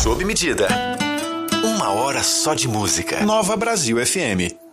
sob medida. Uma hora só de música. Nova Brasil FM.